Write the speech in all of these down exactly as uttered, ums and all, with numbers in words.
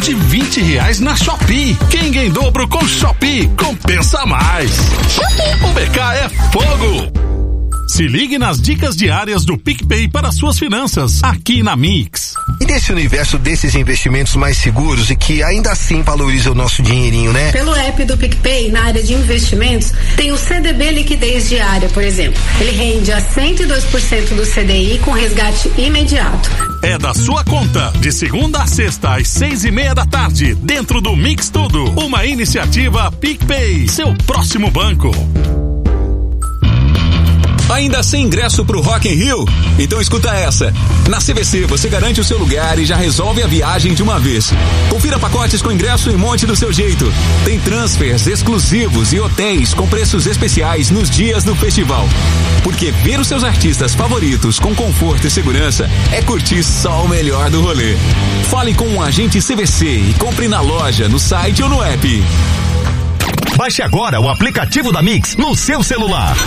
de vinte reais na Shopee. Quem ganha em dobro com Shopee, compensa mais. O B K é fogo! Se ligue nas dicas diárias do PicPay para suas finanças, aqui na Mix. E nesse universo desses investimentos mais seguros e que ainda assim valoriza o nosso dinheirinho, né? Pelo app do PicPay, na área de investimentos, tem o C D B Liquidez Diária, por exemplo. Ele rende a cento e dois por cento do C D I com resgate imediato. É da sua conta, de segunda a sexta, às seis e meia da tarde, dentro do Mix Tudo. Uma iniciativa PicPay, seu próximo banco. Ainda sem ingresso pro Rock in Rio? Então escuta essa. Na C V C você garante o seu lugar e já resolve a viagem de uma vez. Confira pacotes com ingresso e monte do seu jeito. Tem transfers exclusivos e hotéis com preços especiais nos dias do festival. Porque ver os seus artistas favoritos com conforto e segurança é curtir só o melhor do rolê. Fale com um agente C V C e compre na loja, no site ou no app. Baixe agora o aplicativo da Mix no seu celular.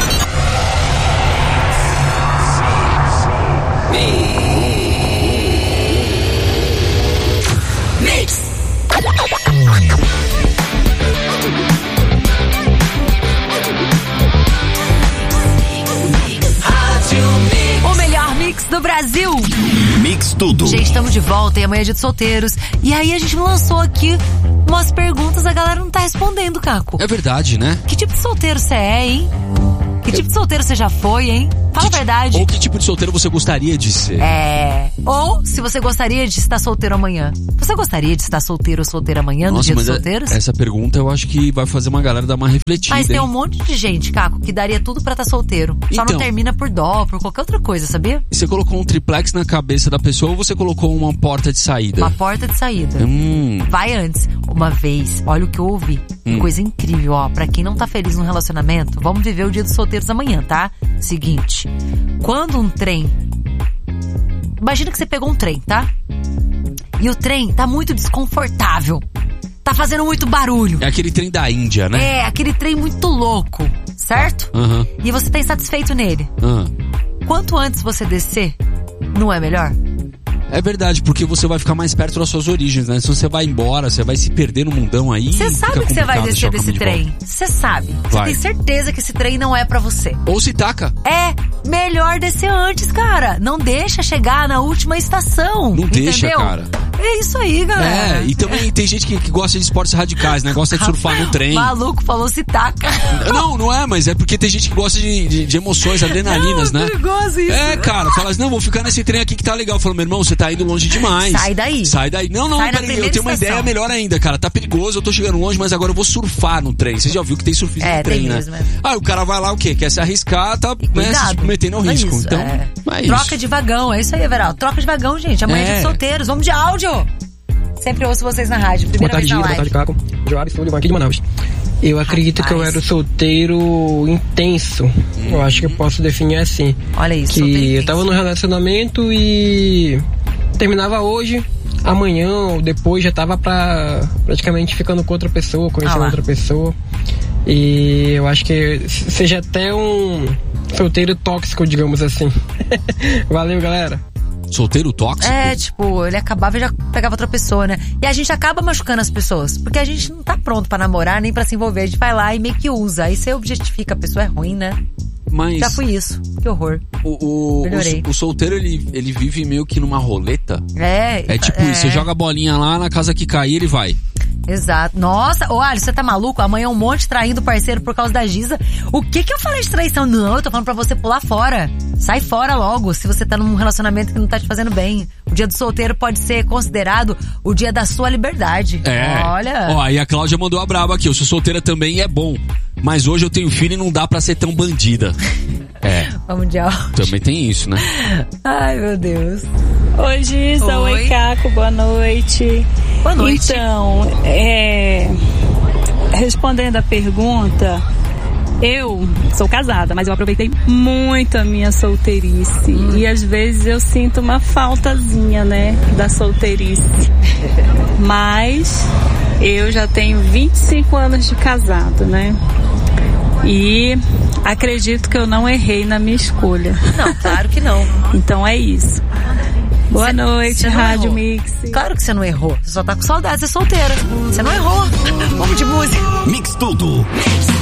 Mix. O melhor mix do Brasil. Mix Tudo. Gente, estamos de volta e amanhã é dia de solteiros. E aí a gente lançou aqui umas perguntas, a galera não tá respondendo, Caco. É verdade, né? Que tipo de solteiro você é, hein? Que tipo de solteiro você já foi, hein? Fala a verdade. Ou que tipo de solteiro você gostaria de ser? É. Ou se você gostaria de estar solteiro amanhã. Você gostaria de estar solteiro ou solteira amanhã, Nossa, no dia mas dos solteiros? Essa pergunta eu acho que vai fazer uma galera dar uma refletida. Mas tem hein? um monte de gente, Caco, que daria tudo pra estar solteiro. Só Então. não termina por dó, por qualquer outra coisa, sabia? Você colocou um triplex na cabeça da pessoa ou você colocou uma porta de saída? Uma porta de saída. Hum. Vai antes. Uma vez, olha o que eu ouvi. Que Hum. coisa incrível, ó. Pra quem não tá feliz no relacionamento, vamos viver o dia dos solteiros amanhã, tá? Seguinte. Quando um trem... Imagina que você pegou um trem, tá? E o trem tá muito desconfortável. Tá fazendo muito barulho. É aquele trem da Índia, né? É, aquele trem muito louco, certo? Aham. E você tá insatisfeito nele. Aham. Quanto antes você descer, não é melhor? É verdade, porque você vai ficar mais perto das suas origens, né? Se você vai embora, você vai se perder no mundão aí. Você sabe que você vai descer deixar o desse caminho de trem. Você sabe. Você Vai. tem certeza que esse trem não é pra você. volta. Ou se taca. É melhor descer antes, cara. Não deixa chegar na última estação. Não deixa, entendeu? cara. É isso aí, galera. É, e também tem gente que, que gosta de esportes radicais, né? Gosta de surfar no trem. Maluco falou se taca. Não, não é, mas é porque tem gente que gosta de, de, de emoções, adrenalinas, Não, é né? perigoso isso. É, cara, fala assim, não, vou ficar nesse trem aqui que tá legal. Fala, meu irmão, você tá indo longe demais. Sai daí. Sai daí. Não, não, Sai na peraí, eu primeira tenho uma estação. ideia melhor ainda, cara. Tá perigoso, eu tô chegando longe, mas agora eu vou surfar no trem. Você já viu que tem surfista É, no trem, tem né? mesmo, é. Ah, o cara vai lá, o quê? Quer se arriscar, tá né, se Cuidado. submetendo ao É risco. isso, Então, é. é Troca isso. de vagão, é isso aí, Everaldo. Troca de vagão, gente. Amanhã é dia É. de solteiros. Vamos de áudio. Sempre ouço vocês na rádio. Boa Primeira tarde, vez na Gina. Boa live. tarde, Caco. Joara Estúdio, aqui de Manaus. Eu acredito que eu era o solteiro intenso. Hum. Eu acho que eu posso definir assim. Olha isso, Que solteiro eu intenso. tava no relacionamento e terminava hoje, amanhã ou depois já tava pra praticamente ficando com outra pessoa, conhecendo Ah lá. outra pessoa. E eu acho que seja até um solteiro tóxico, digamos assim. Valeu, galera. Solteiro tóxico? É, tipo, ele acabava e já pegava outra pessoa, né? E a gente acaba machucando as pessoas. Porque a gente não tá pronto pra namorar, nem pra se envolver. A gente vai lá e meio que usa. Aí você objetifica, a pessoa é ruim, né? Mas Já fui isso. Que horror. o, o, Melhorei. o, o solteiro, ele, ele vive meio que numa roleta. É. É tipo isso, você joga a bolinha lá, na casa que cair, ele vai. Exato. Nossa, ô Alisson, você tá maluco? Amanhã um monte traindo o parceiro por causa da Giza. O que que eu falei de traição? Não, eu tô falando pra você pular fora. Sai fora logo, se você tá num relacionamento que não tá te fazendo bem. O dia do solteiro pode ser considerado o dia da sua liberdade. É. Olha. Ó, aí a Cláudia mandou a braba aqui. Eu sou solteira também e é bom. Mas hoje eu tenho filho e não dá pra ser tão bandida. É. Vamos de áudio. Também tem isso, né? Ai, meu Deus. Oi, Giza. Oi. Oi, Caco. Boa noite. Boa noite. Então, é, respondendo a pergunta, eu sou casada, mas eu aproveitei muito a minha solteirice. Hum. E às vezes eu sinto uma faltazinha, né, da solteirice. Mas eu já tenho vinte e cinco anos de casado, né? E acredito que eu não errei na minha escolha. Não, claro que não. Então é isso. Boa Cê, noite, cê Rádio errou. Mix. Claro que você não errou. Você só tá com saudade, você é solteira. Você não errou. Vamos de música. Mix Tudo.